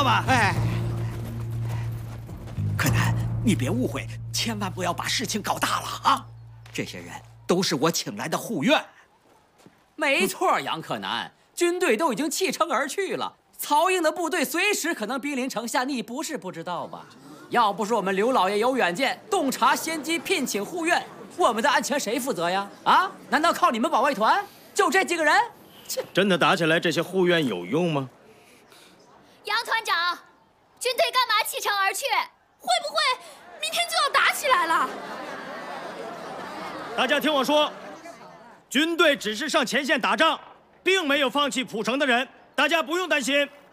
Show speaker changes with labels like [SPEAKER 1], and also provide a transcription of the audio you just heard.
[SPEAKER 1] 吗？
[SPEAKER 2] 哎，柯南，你别误会，千万不要把事情搞大了啊！这些人都是我请来的护院。
[SPEAKER 3] 没错，杨克南，军队都已经弃城而去了，曹营的部队随时可能兵临城下，你不是不知道吧？要不是我们刘老爷有远见，洞察先机，聘请护院，我们的安全谁负责呀？啊？难道靠你们保卫团？就这几个人？
[SPEAKER 1] 真的打起来，这些护院有用吗？
[SPEAKER 4] 杨团长，军队干嘛弃城而去？会不会明天就要打起来了？
[SPEAKER 1] 大家听我说，军队只是上前线打仗，并没有放弃蒲城的人，大家不用担心。